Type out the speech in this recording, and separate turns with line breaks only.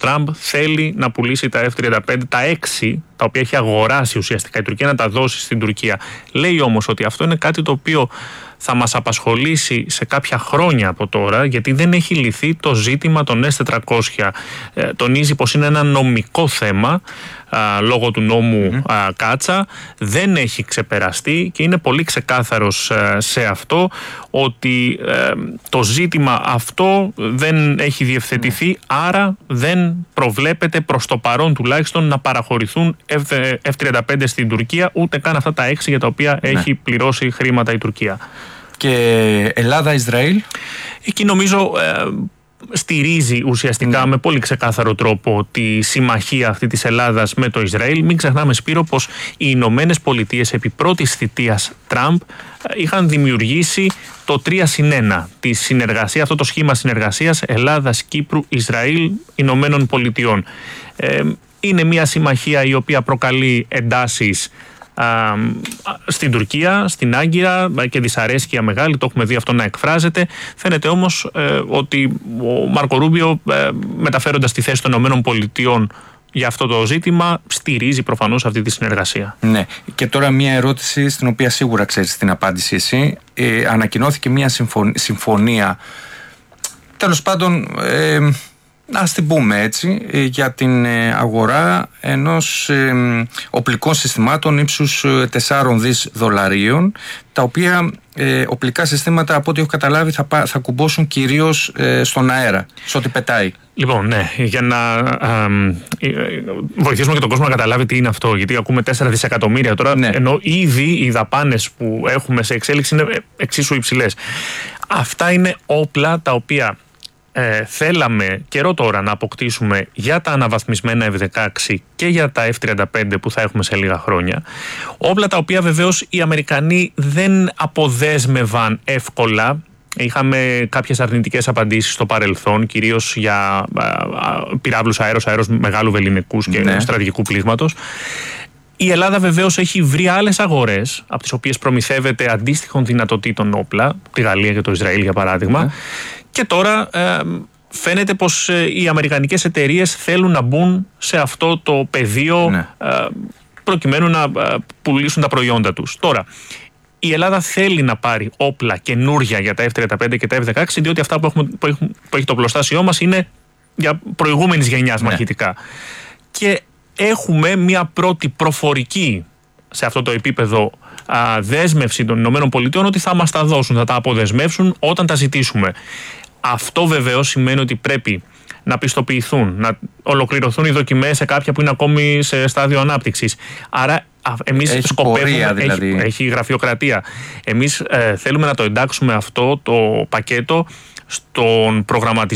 Τραμπ θέλει να πουλήσει τα F-35, τα 6, τα οποία έχει αγοράσει ουσιαστικά η Τουρκία, να τα δώσει στην Τουρκία. Λέει όμως ότι αυτό είναι κάτι το οποίο θα μας απασχολήσει σε κάποια χρόνια από τώρα, γιατί δεν έχει λυθεί το ζήτημα των S-400. Τονίζει πως είναι ένα νομικό θέμα, λόγω του νόμου Κάτσα, δεν έχει ξεπεραστεί και είναι πολύ ξεκάθαρος σε αυτό ότι το ζήτημα αυτό δεν έχει διευθετηθεί, άρα δεν προβλέπεται προς το παρόν τουλάχιστον να παραχωρηθούν F-35 στην Τουρκία, ούτε καν αυτά τα 6 για τα οποία έχει πληρώσει χρήματα η Τουρκία.
Και Ελλάδα-Ισραήλ? Εκεί
νομίζω στηρίζει ουσιαστικά με πολύ ξεκάθαρο τρόπο τη συμμαχία αυτή της Ελλάδας με το Ισραήλ. Μην ξεχνάμε, Σπύρο, πως οι Ηνωμένες Πολιτείες επί πρώτης θητείας Τραμπ είχαν δημιουργήσει το 3+1, τη συνεργασία, αυτό το σχήμα συνεργασίας Ελλάδας, Κύπρου, Ισραήλ, Ηνωμένων Πολιτειών. Είναι μια συμμαχία η οποία προκαλεί εντάσεις στην Τουρκία, στην Άγκυρα και δυσαρέσκεια μεγάλη, το έχουμε δει αυτό να εκφράζεται. Φαίνεται όμως ότι ο Μάρκο Ρούμπιο, μεταφέροντας τη θέση των ΗΠΑ για αυτό το ζήτημα, στηρίζει προφανώς αυτή τη συνεργασία.
Ναι, και τώρα μια ερώτηση στην οποία σίγουρα ξέρεις την απάντηση εσύ. Ανακοινώθηκε μια συμφωνία, τέλος πάντων, ας την πούμε έτσι, για την αγορά ενός οπλικών συστημάτων ύψους 4 δις δολαρίων, τα οποία οπλικά συστήματα, από ό,τι έχω καταλάβει, θα κουμπώσουν κυρίως στον αέρα, σε ό,τι πετάει.
Λοιπόν, ναι, για να βοηθήσουμε και τον κόσμο να καταλάβει τι είναι αυτό, γιατί ακούμε 4 δισεκατομμύρια τώρα, ναι, ενώ ήδη οι δαπάνες που έχουμε σε εξέλιξη είναι εξίσου υψηλές. Αυτά είναι όπλα τα οποία θέλαμε καιρό τώρα να αποκτήσουμε για τα αναβαθμισμένα F-16 και για τα F-35 που θα έχουμε σε λίγα χρόνια. Όπλα τα οποία βεβαίως οι Αμερικανοί δεν αποδέσμευαν εύκολα. Είχαμε κάποιες αρνητικές απαντήσεις στο παρελθόν, κυρίως για πυράβλους αέρος μεγάλου βεληνικούς και στρατηγικού πλήγματος. Η Ελλάδα βεβαίως έχει βρει άλλες αγορές, από τις οποίες προμηθεύεται αντίστοιχων δυνατοτήτων όπλα, τη Γαλλία και το Ισραήλ για παράδειγμα. Και τώρα φαίνεται πως οι αμερικανικές εταιρείες θέλουν να μπουν σε αυτό το πεδίο προκειμένου να πουλήσουν τα προϊόντα τους. Τώρα, η Ελλάδα θέλει να πάρει όπλα καινούρια για τα F-35 και τα F-16, διότι αυτά που έχει το πλωστάσιό μας είναι για προηγούμενης γενιάς μαχητικά. Και έχουμε μια πρώτη προφορική σε αυτό το επίπεδο δέσμευση των ΗΠΑ ότι θα μας τα δώσουν, θα τα αποδεσμεύσουν όταν τα ζητήσουμε. Αυτό βεβαίως σημαίνει ότι πρέπει να πιστοποιηθούν, να ολοκληρωθούν οι δοκιμές σε κάποια που είναι ακόμη σε στάδιο ανάπτυξης. Άρα εμείς σκοπεύουμε, δηλαδή. Έχει γραφειοκρατία. Εμείς θέλουμε να το εντάξουμε αυτό το πακέτο στον προγραμματισμό